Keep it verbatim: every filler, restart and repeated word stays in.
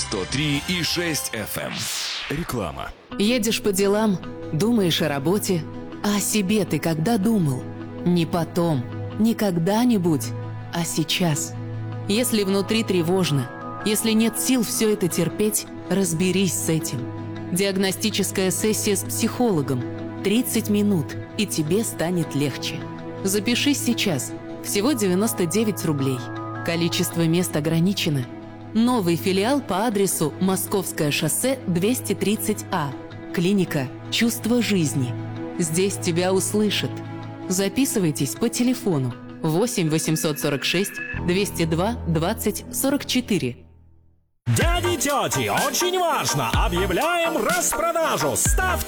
сто три и шесть эф эм. Реклама. Едешь по делам, думаешь о работе, а о себе ты когда думал? Не потом, не когда-нибудь, а сейчас. Если внутри тревожно, если нет сил все это терпеть, разберись с этим. Диагностическая сессия с психологом. тридцать минут, и тебе станет легче. Запишись сейчас. Всего девяносто девять рублей. Количество мест ограничено. Новый филиал по адресу Московское шоссе двести тридцать А. Клиника «Чувство жизни». Здесь тебя услышат. Записывайтесь по телефону восемь восемьсот сорок шесть двести два двадцать сорок четыре. Дяди, тети, очень важно! Объявляем распродажу! Ставьте